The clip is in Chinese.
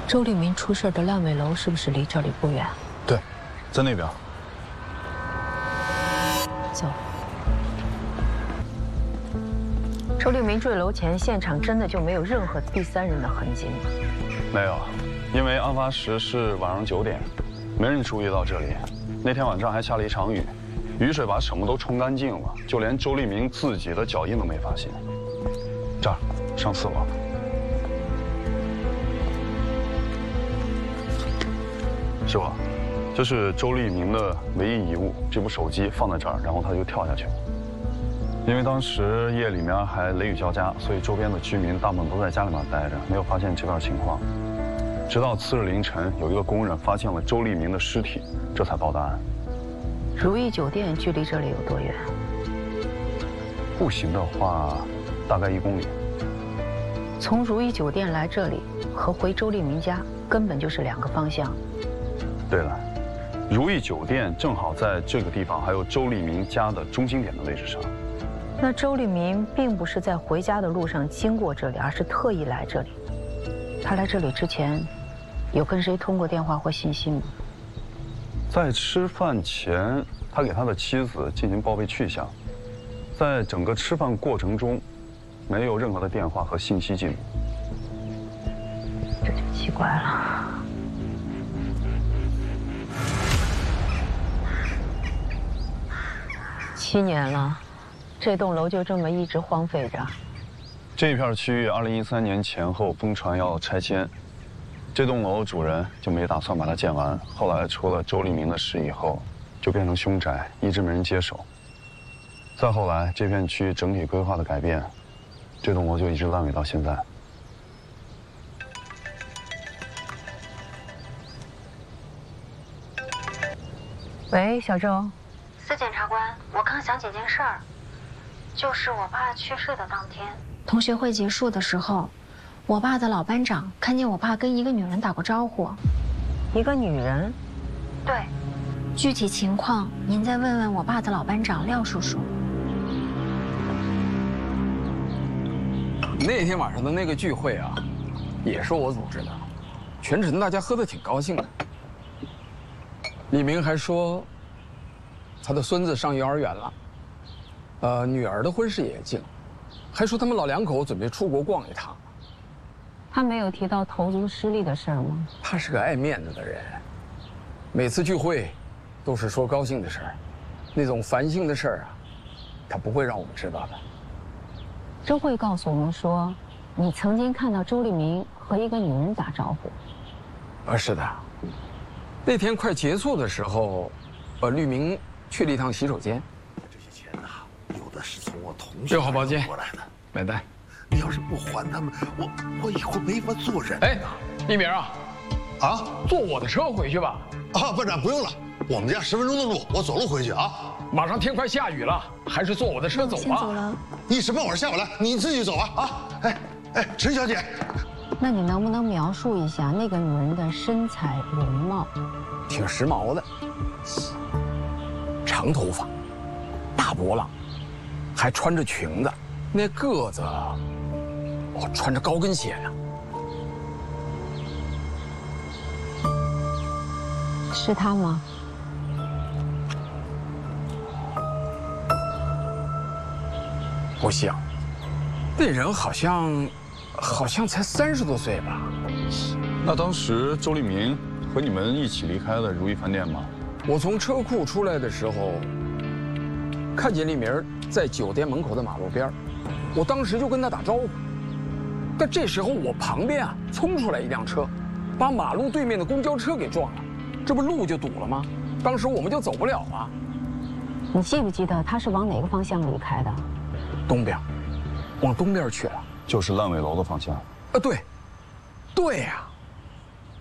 周立明出事的烂尾楼是不是离这里不远？ 对，在那边。 走。周立明坠楼前，现场真的就没有任何第三人的痕迹吗？ 没有，因为案发时是晚上9点，没人注意到这里。那天晚上还下了一场雨，雨水把什么都冲干净了，就连周立明自己的脚印都没发现。这儿，上4楼。师傅，这是周立明的唯一遗物，这部手机放在这儿，然后他就跳下去了。因为当时夜里面还雷雨交加，所以周边的居民大部分都在家里面待着，没有发现这段情况。直到次日凌晨，有一个工人发现了周立明的尸体，这才报的案。 如意酒店距离这里有多远？ 步行的话，大概1公里。 从如意酒店来这里和回周立明家根本就是2个方向。 对了，如意酒店正好在这个地方，还有周立明家的中心点的位置上。 那周立明并不是在回家的路上经过这里，而是特意来这里。他来这里之前，有跟谁通过电话或信息吗？ 在吃饭前，他给他的妻子进行报备去向。在整个吃饭过程中，没有任何的电话和信息记录。 这就奇怪了。7年了。这栋楼就这么一直荒废着。 这片区域2013年前后疯传要拆迁，这栋楼主人就没打算把它建完。后来出了周立明的事以后，就变成凶宅，一直没人接手。再后来，这片区域整体规划的改变，这栋楼就一直烂尾到现在。 喂，小周。 司检察官，我刚想起件事儿。就是我爸去世的当天， 同学会结束的时候，我爸的老班长看见我爸跟一个女人打过招呼。 一个女人？ 对。 具体情况您再问问我爸的老班长廖叔叔。 那天晚上的那个聚会啊，也是我组织的，全程大家喝得挺高兴的。李明还说，他的孙子上幼儿园了。女儿的婚事也近，还说他们老2口准备出国逛一趟。 他没有提到投足失利的事儿吗？ 他是个爱面子的人，每次聚会都是说高兴的事儿，那种烦心的事儿啊，他不会让我们知道的。 周慧告诉我们说，你曾经看到周立明和一个女人打招呼。 是的，那天快结束的时候，立明去了一趟洗手间。 是从我同学 6号包间过来的， 买单。 你要是不还他们，我以后没法做人。 哎，立明啊，坐我的车回去吧。 班长不用了，我们家10分钟的路，我走路回去啊。 马上天快下雨了，还是坐我的车走吧。 先走了。 一时半会儿下不来，你自己走啊。陈小姐， 那你能不能描述一下那个女人的身材容貌？ 挺时髦的，长头发，大波浪。还穿着裙子，那个子，穿着高跟鞋呀。 是他吗？ 不像，那人好像才30多岁吧。 那当时周立明和你们一起离开了如意饭店吗？ 我从车库出来的时候，看见立明在酒店门口的马路边，我当时就跟他打招呼。但这时候我旁边啊冲出来一辆车，把马路对面的公交车给撞了，这不路就堵了吗？当时我们就走不了了。 你记不记得他是往哪个方向离开的？ 东边，往东边去了， 就是烂尾楼的方向。 对，对呀。